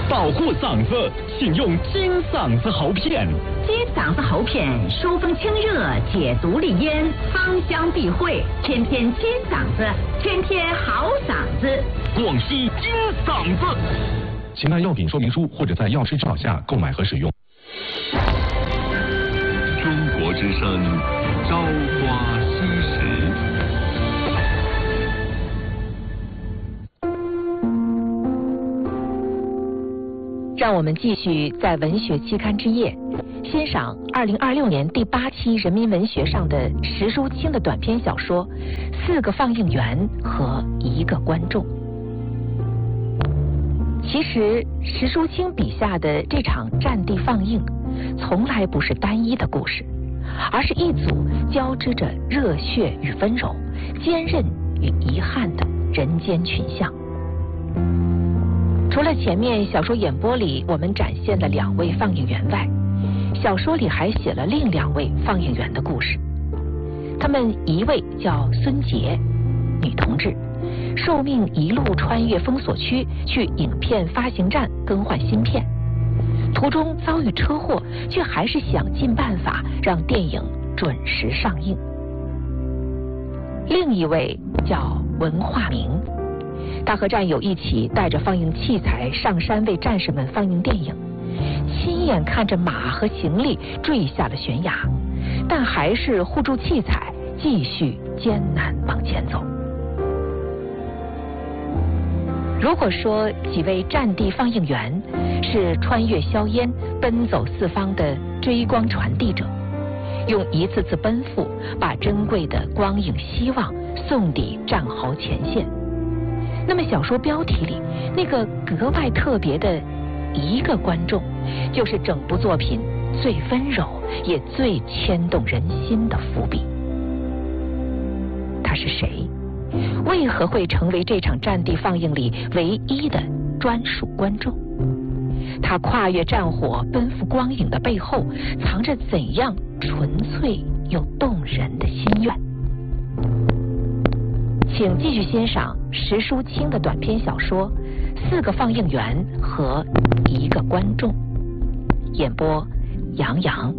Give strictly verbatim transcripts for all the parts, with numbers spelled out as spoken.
保护嗓子，请用金嗓子喉片。 金嗓子喉片疏风清热，解毒利咽，芳香避秽，天天金嗓子，天天好嗓子。 广西金嗓子。请看药品说明书或者在药师指导下购买和使用。 中国之声，朝花夕拾。 让我们继续在文学期刊之夜欣赏二零二六年第八期人民文学上的石淑清的短篇小说《四个放映员和一个观众》。其实石淑清笔下的这场战地放映从来不是单一的故事，而是一组交织着热血与温柔、坚韧与遗憾的人间群像。除了前面小说演播里我们展现了两位放映员外，小说里还写了另两位放映员的故事。他们一位叫孙杰，女同志，受命一路穿越封锁区去影片发行站更换芯片，途中遭遇车祸，却还是想尽办法让电影准时上映。另一位叫文化明，他和战友一起带着放映器材上山为战士们放映电影，亲眼看着马和行李坠下了悬崖，但还是护住器材，继续艰难往前走。如果说几位战地放映员是穿越硝烟、奔走四方的追光传递者，用一次次奔赴把珍贵的光影希望送抵战壕前线，那么小说标题里那个格外特别的一个观众，就是整部作品最温柔也最牵动人心的伏笔。他是谁？为何会成为这场战地放映里唯一的专属观众？他跨越战火奔赴光影的背后，藏着怎样纯粹又动人的心愿？请继续欣赏石淑清的短篇小说《四个放映员和一个观众》，演播杨洋。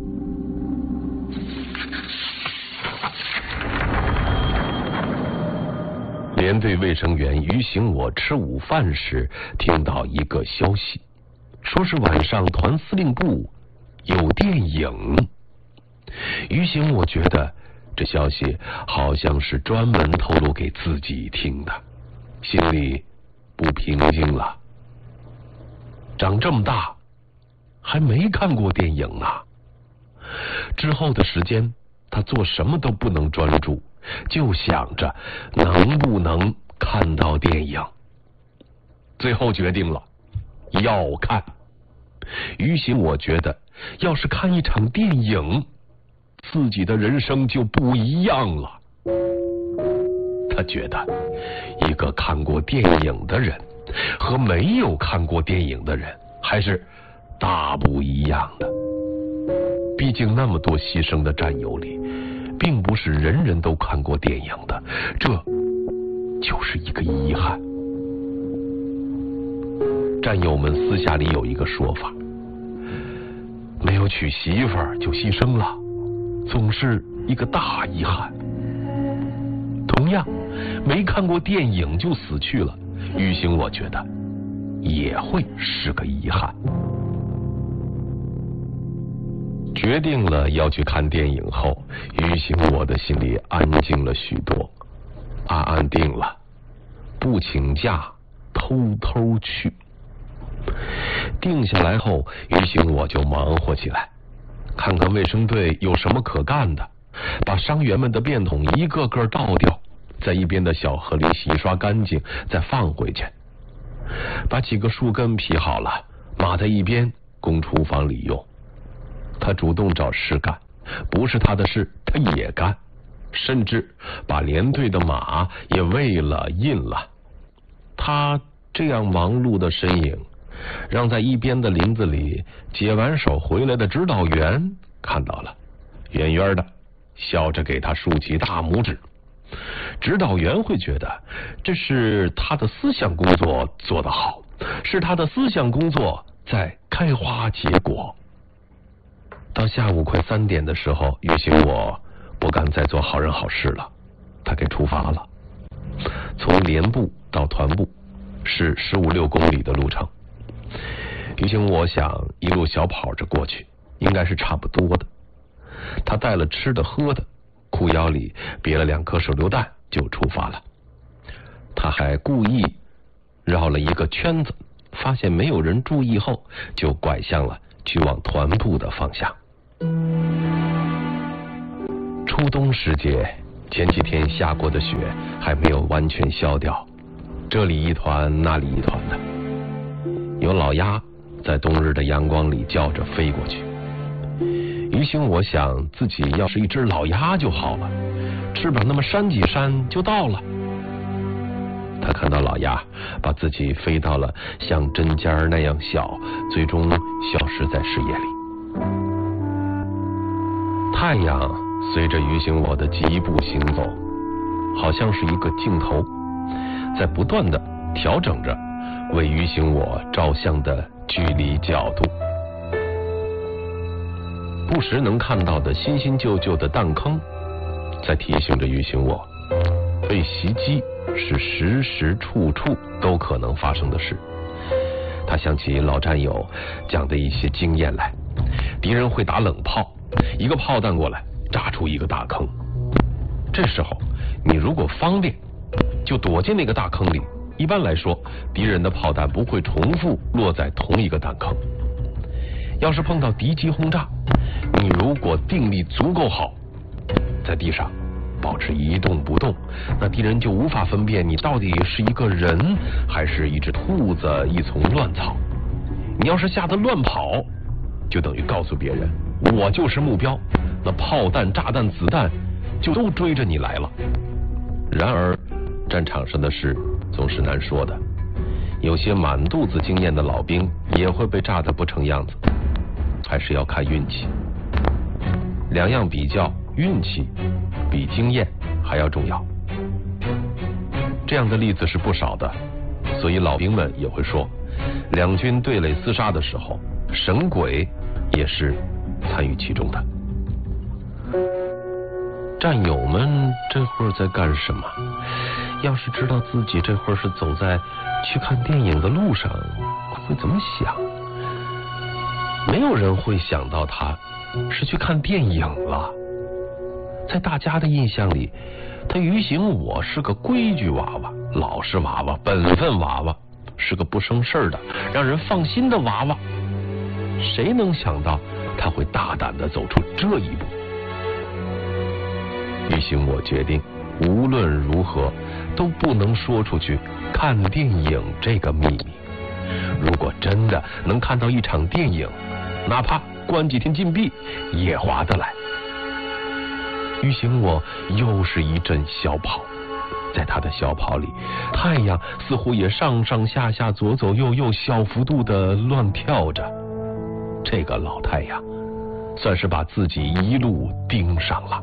连队卫生员于行我吃午饭时听到一个消息，说是晚上团司令部有电影。于行我觉得这消息好像是专门透露给自己听的，心里不平静了。长这么大还没看过电影啊！之后的时间他做什么都不能专注，就想着能不能看到电影。最后决定了要看。于是我觉得要是看一场电影，自己的人生就不一样了。他觉得一个看过电影的人和没有看过电影的人还是大不一样的。毕竟那么多牺牲的战友里，并不是人人都看过电影的，这就是一个遗憾。战友们私下里有一个说法，没有娶媳妇儿就牺牲了，总是一个大遗憾。同样，没看过电影就死去了，于行我觉得也会是个遗憾。决定了要去看电影后，于行我的心里安静了许多，暗暗定了不请假偷偷去。定下来后，于行我就忙活起来，看看卫生队有什么可干的，把伤员们的便桶一个个倒掉，在一边的小河里洗刷干净，再放回去。把几个树根劈好了，码在一边供厨房里用。他主动找事干，不是他的事他也干，甚至把连队的马也喂了印了。他这样忙碌的身影，让在一边的林子里解完手回来的指导员看到了，远远的笑着给他竖起大拇指。指导员会觉得这是他的思想工作做得好， 是他的思想工作在开花结果。到下午快三点的时候，于行我不敢再做好人好事了，他给出发了。从连部到团部是十五六公里的路程，于行我想一路小跑着过去，应该是差不多的。他带了吃的喝的，裤腰里别了两颗手榴弹，就出发了。他还故意绕了一个圈子，发现没有人注意后，就拐向了去往团部的方向。初冬时节，前几天下过的雪还没有完全消掉，这里一团那里一团的。有老鸭在冬日的阳光里叫着飞过去。于行我想自己要是一只老鸭就好了，翅膀那么扇几扇就到了。他看到老鸭把自己飞到了像针尖那样小，最终消失在视野里。太阳随着于行我的疾步行走，好像是一个镜头，在不断的调整着为于行我照相的距离角度。不时能看到的新新旧旧的弹坑，在提醒着于行我，被袭击是时时处处都可能发生的事。他想起老战友讲的一些经验来，敌人会打冷炮，一个炮弹过来炸出一个大坑，这时候你如果方便就躲进那个大坑里，一般来说敌人的炮弹不会重复落在同一个弹坑。要是碰到敌机轰炸，你如果定力足够好，在地上保持一动不动，那敌人就无法分辨你到底是一个人还是一只兔子一丛乱草。你要是吓得乱跑，就等于告诉别人我就是目标，那炮弹炸弹子弹就都追着你来了。然而战场上的事总是难说的，有些满肚子经验的老兵也会被炸得不成样子，还是要看运气。两样比较，运气比经验还要重要。这样的例子是不少的，所以老兵们也会说，两军对垒厮杀的时候，神鬼也是参与其中的。战友们这会儿在干什么？要是知道自己这会儿是走在去看电影的路上，会怎么想？没有人会想到他是去看电影了。在大家的印象里，他于行我是个规矩娃娃，老实娃娃，本分娃娃，是个不生事的让人放心的娃娃。谁能想到他会大胆地走出这一步？于行我决定无论如何都不能说出去看电影这个秘密。如果真的能看到一场电影，哪怕关几天禁闭也划得来。于行我又是一阵小跑，在他的小跑里，太阳似乎也上上下下左左右右小幅度的乱跳着。这个老太阳算是把自己一路盯上了。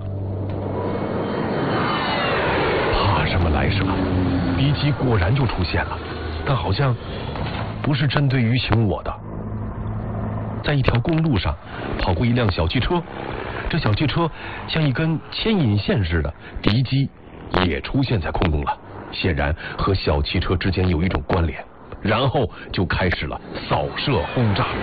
怕什么来什么，敌机果然就出现了，但好像不是针对于行我的。在一条公路上跑过一辆小汽车，这小汽车像一根牵引线似的，敌机也出现在空中了，显然和小汽车之间有一种关联，然后就开始了扫射轰炸。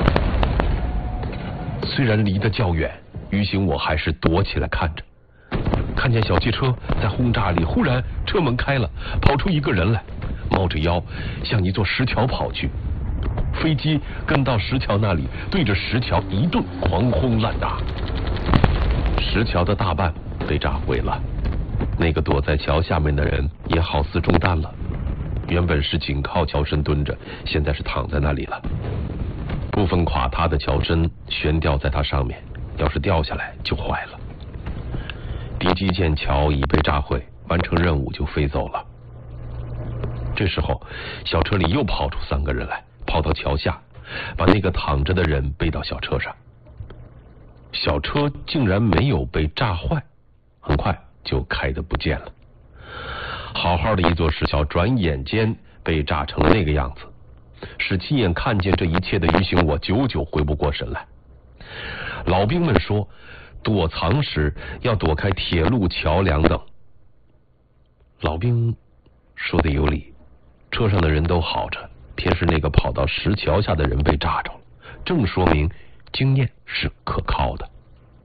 虽然离得较远，于行我还是躲起来看着，看见小汽车在轰炸里忽然车门开了，跑出一个人来，猫着腰向一座石桥跑去。飞机跟到石桥那里，对着石桥一顿狂轰滥打，石桥的大半被炸毁了，那个躲在桥下面的人也好似中弹了，原本是紧靠桥身蹲着，现在是躺在那里了。部分垮塌的桥身悬吊在它上面，要是掉下来就坏了。敌机见桥已被炸毁，完成任务就飞走了。这时候小车里又跑出三个人来，跑到桥下，把那个躺着的人背到小车上。小车竟然没有被炸坏，很快就开得不见了。好好的一座石桥，转眼间被炸成了那个样子， 使亲眼看见这一切的于行我久久回不过神来。老兵们说，躲藏时要躲开铁路、桥梁等。老兵说的有理，车上的人都好着，偏是那个跑到石桥下的人被炸着了，正说明经验是可靠的。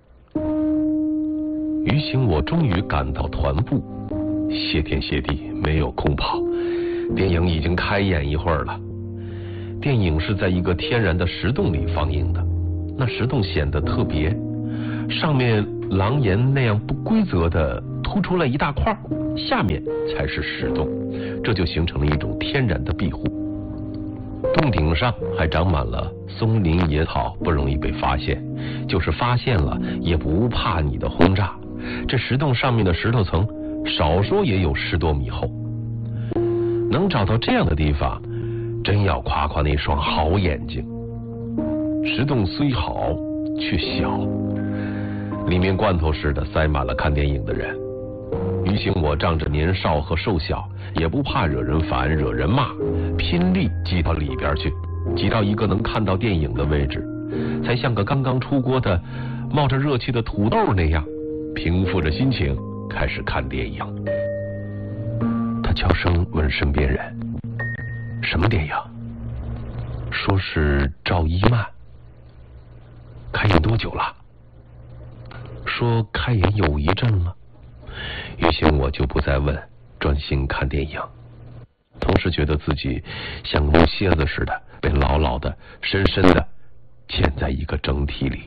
于行我终于赶到团部，谢天谢地，没有空跑。电影已经开演一会儿了。电影是在一个天然的石洞里放映的，那石洞显得特别，上面廊檐那样不规则的突出来一大块，下面才是石洞，这就形成了一种天然的庇护。洞顶上还长满了松林野草，不容易被发现，就是发现了也不怕你的轰炸。这石洞上面的石头层少说也有十多米厚，能找到这样的地方，真要夸夸那双好眼睛。石洞虽好却小，里面罐头似的塞满了看电影的人。于行我仗着年少和瘦小，也不怕惹人烦惹人骂，拼力挤到里边去，挤到一个能看到电影的位置，才像个刚刚出锅的冒着热气的土豆那样，平复着心情开始看电影。他悄声问身边人，什么电影？说是赵一曼。开演多久了？说开演有一阵了。于行我就不再问，专心看电影，同时觉得自己像个木楔子似的，被牢牢的深深的嵌在一个整体里。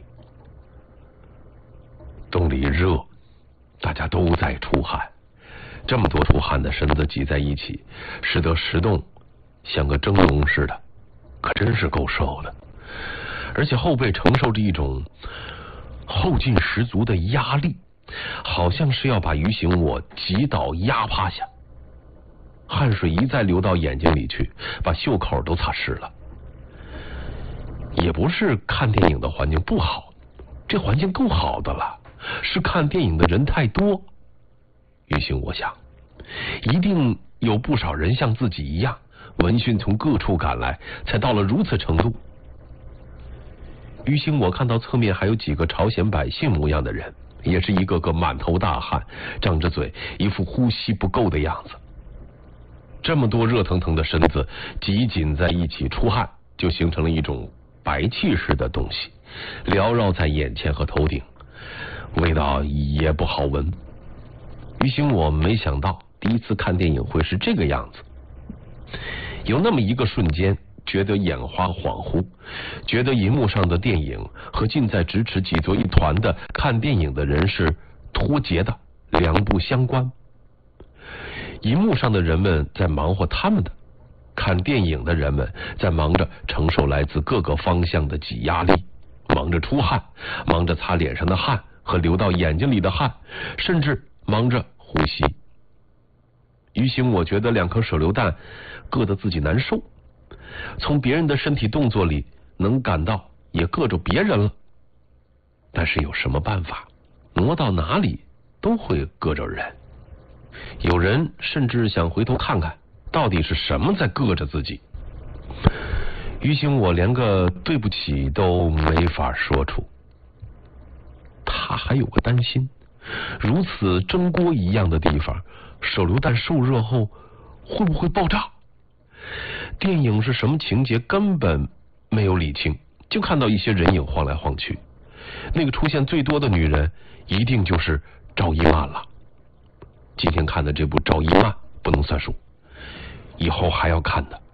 洞里热，大家都在出汗，这么多出汗的身子挤在一起，使得石洞像个蒸笼似的，可真是够受的。而且后背承受着一种后劲十足的压力，好像是要把于行我挤倒压趴下。汗水一再流到眼睛里去，把袖口都擦湿了。也不是看电影的环境不好，这环境够好的了，是看电影的人太多。于行我想，一定有不少人像自己一样，闻讯从各处赶来，才到了如此程度。于行我看到侧面还有几个朝鲜百姓模样的人，也是一个个满头大汗，张着嘴，一副呼吸不够的样子。这么多热腾腾的身子挤紧在一起出汗，就形成了一种白气似的东西，缭绕在眼前和头顶，味道也不好闻。于行我没想到第一次看电影会是这个样子，有那么一个瞬间觉得眼花恍惚，觉得荧幕上的电影和近在咫尺挤作一团的看电影的人是脱节的，两不相关。荧幕上的人们在忙活他们的，看电影的人们在忙着承受来自各个方向的挤压力，忙着出汗，忙着擦脸上的汗和流到眼睛里的汗，甚至忙着呼吸。于行我觉得两颗手榴弹硌得自己难受，从别人的身体动作里能感到也硌着别人了，但是有什么办法，挪到哪里都会硌着人。有人甚至想回头看看到底是什么在硌着自己。于行我连个对不起都没法说出。他还有个担心，如此蒸锅一样的地方，手榴弹受热后会不会爆炸？电影是什么情节根本没有理清，就看到一些人影晃来晃去。那个出现最多的女人一定就是赵一曼了。今天看的这部赵一曼不能算数，以后还要看的。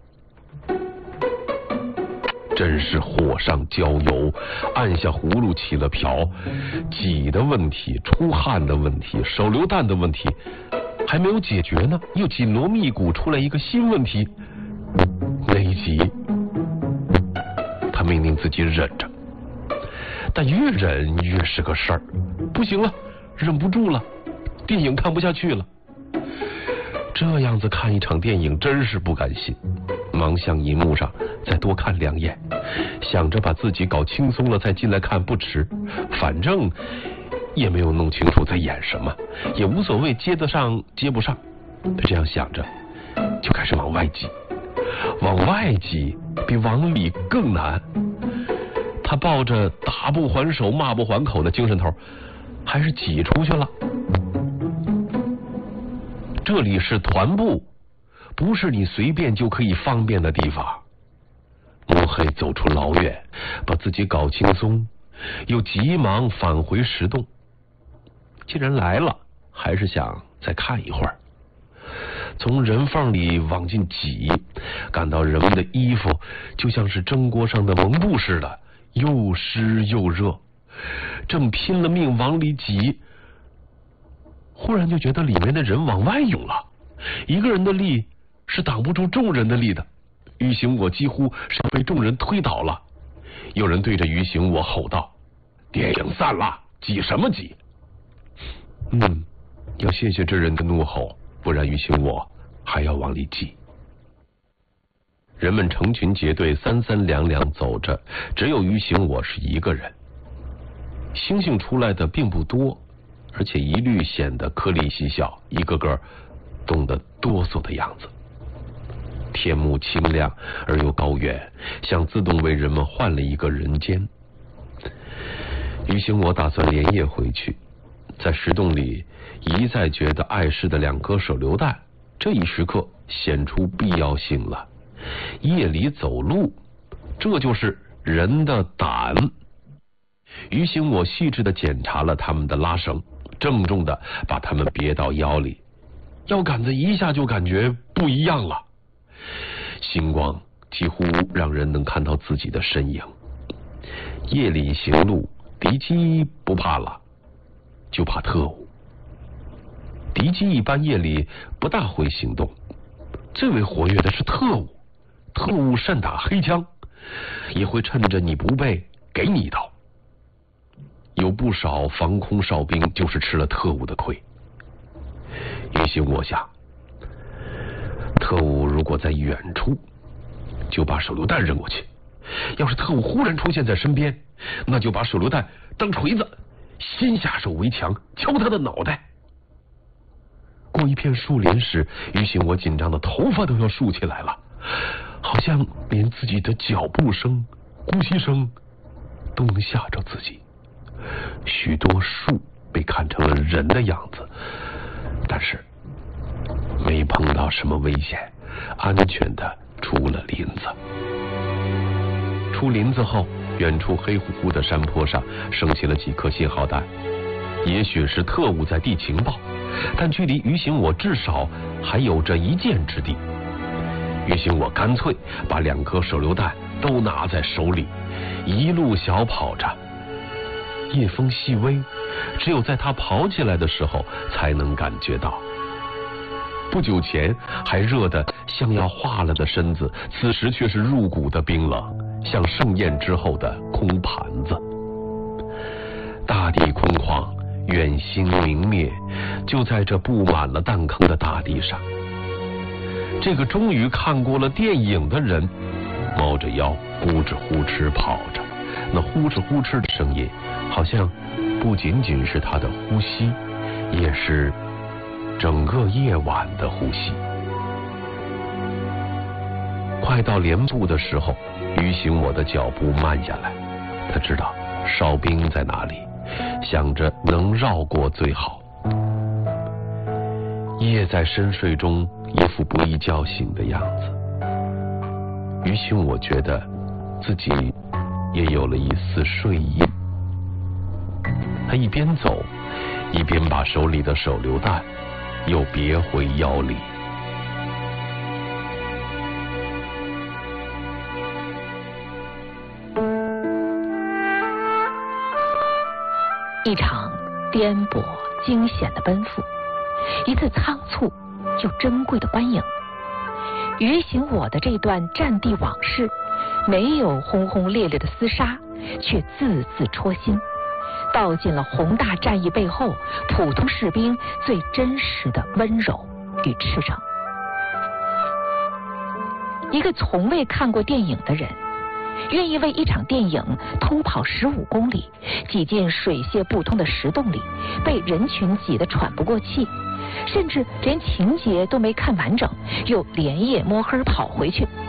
真是火上浇油，按下葫芦起了瓢，挤的问题，出汗的问题，手榴弹的问题还没有解决呢，又紧锣密鼓出来一个新问题。那一集他命令自己忍着，但越忍越是个事儿，不行了，忍不住了，电影看不下去了。这样子看一场电影真是不甘心，忙向银幕上再多看两眼，想着把自己搞轻松了再进来看不迟，反正也没有弄清楚在演什么，也无所谓接得上接不上。他这样想着就开始往外挤， 往外挤比往里更难。他抱着打不还手骂不还口的精神头，还是挤出去了。这里是团部，不是你随便就可以方便的地方。摸黑走出老远，把自己搞轻松，又急忙返回石洞。既然来了，还是想再看一会儿。从人缝里往进挤，感到人们的衣服就像是蒸锅上的蒙布似的，又湿又热。正拼了命往里挤，忽然就觉得里面的人往外涌了，一个人的力是挡不住众人的力的。于行我几乎是被众人推倒了。有人对着于行我吼道：“电影散了，挤什么挤？”嗯，要谢谢这人的怒吼，不然于行我还要往里挤。人们成群结队，三三两两走着，只有于行我是一个人。星星出来的并不多，而且一律显得颗粒细小，一个个冻得哆嗦的样子。天幕清亮而又高远，像自动为人们换了一个人间。于行我打算连夜回去，在石洞里一再觉得碍事的两颗手榴弹，这一时刻显出必要性了。夜里走路，这就是人的胆。于行我细致地检查了他们的拉绳，郑重地把他们别到腰里，腰杆子一下就感觉不一样了。星光几乎让人能看到自己的身影。夜里行路，敌机不怕了，就怕特务。敌机一般夜里不大会行动，最为活跃的是特务。特务善打黑枪，也会趁着你不备给你一刀。有不少防空哨兵就是吃了特务的亏。于心我想，特务如果在远处，就把手榴弹扔过去；要是特务忽然出现在身边，那就把手榴弹当锤子，先下手为强，敲他的脑袋。过一片树林时，于心我紧张的头发都要竖起来了，好像连自己的脚步声、呼吸声都能吓着自己。许多树被看成了人的样子，但是没碰到什么危险，安全的出了林子。出林子后，远处黑乎乎的山坡上升起了几颗信号弹，也许是特务在递情报，但距离于行我至少还有着一箭之地。于行我干脆把两颗手榴弹都拿在手里，一路小跑着。夜风细微，只有在他跑起来的时候才能感觉到。不久前还热得像要化了的身子，此时却是入骨的冰冷，像盛宴之后的空盘子。大地空旷，远星明灭，就在这布满了弹坑的大地上。这个终于看过了电影的人，猫着腰呼哧呼哧跑着，那呼哧呼哧的声音，好像不仅仅是他的呼吸，也是整个夜晚的呼吸。快到连部的时候，于行我的脚步慢下来，他知道哨兵在哪里，想着能绕过最好。夜在深睡中一副不易叫醒的样子，于行我觉得自己也有了一丝睡意。他一边走，一边把手里的手榴弹又别回腰里。 一场颠簸惊险的奔赴，一次仓促又珍贵的观影。于行我的这段战地往事，没有轰轰烈烈的厮杀，却字字戳心，道尽了宏大战役背后普通士兵最真实的温柔与赤诚。一个从未看过电影的人，愿意为一场电影通跑十五公里，挤进水泄不通的石洞里，被人群挤得喘不过气，甚至连情节都没看完整，又连夜摸黑跑回去，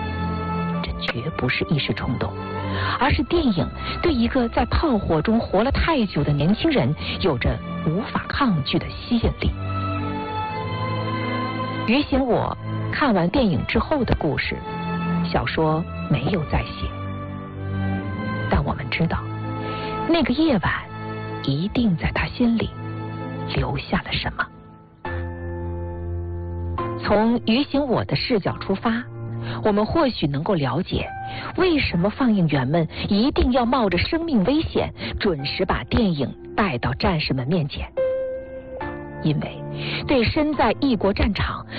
绝不是一时冲动，而是电影对一个在炮火中活了太久的年轻人有着无法抗拒的吸引力。于醒我看完电影之后的故事，小说没有再写，但我们知道，那个夜晚一定在他心里留下了什么。从于醒我的视角出发，我们或许能够了解为什么放映员们一定要冒着生命危险准时把电影带到战士们面前。因为对身在异国战场